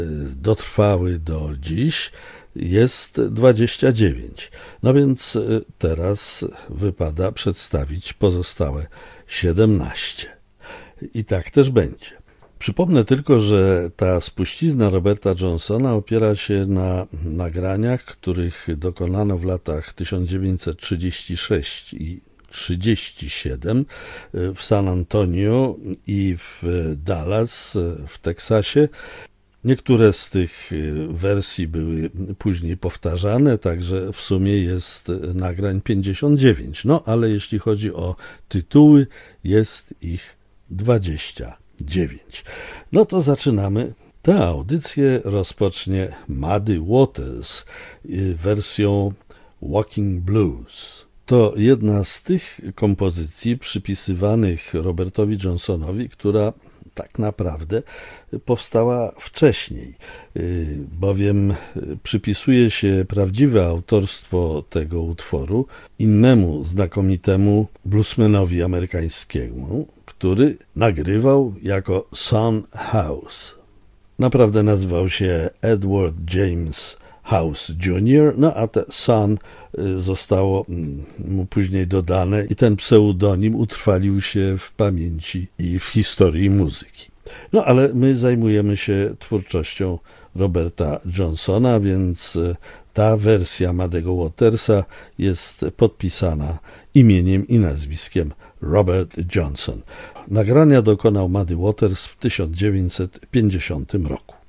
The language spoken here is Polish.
dotrwały do dziś, jest 29. No więc teraz wypada przedstawić pozostałe 17. I tak też będzie. Przypomnę tylko, że ta spuścizna Roberta Johnsona opiera się na nagraniach, których dokonano w latach 1936 i 1937 w San Antonio i w Dallas w Teksasie. Niektóre z tych wersji były później powtarzane, także w sumie jest nagrań 59. No ale jeśli chodzi o tytuły, jest ich 29. No to zaczynamy. Tę audycję rozpocznie Muddy Waters wersją Walking Blues. To jedna z tych kompozycji przypisywanych Robertowi Johnsonowi, która tak naprawdę powstała wcześniej, bowiem przypisuje się prawdziwe autorstwo tego utworu innemu znakomitemu bluesmanowi amerykańskiemu, który nagrywał jako Son House. Naprawdę nazywał się Edward James House Jr., no a te Son zostało mu później dodane i ten pseudonim utrwalił się w pamięci i w historii muzyki. No ale my zajmujemy się twórczością Roberta Johnsona, więc ta wersja Muddy'ego Watersa jest podpisana imieniem i nazwiskiem Robert Johnson. Nagrania dokonał Muddy Waters w 1950 roku.